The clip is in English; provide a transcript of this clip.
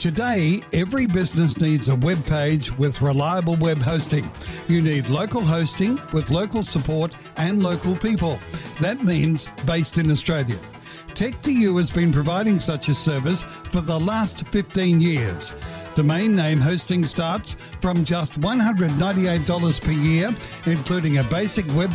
Today, every business needs a web page with reliable web hosting. You need local hosting with local support and local people. That means based in Australia. Tech2U has been providing such a service for the last 15 years. Domain name hosting starts from just $198 per year, including a basic web